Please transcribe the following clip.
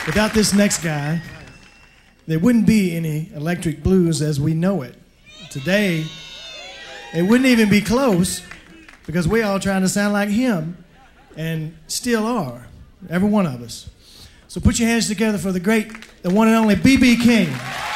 Without this next guy, there wouldn't be any electric blues as we know it. Today, it wouldn't even be close because we're all trying to sound like him and still are, every one of us. So put your hands together for the great, the one and only B.B. King.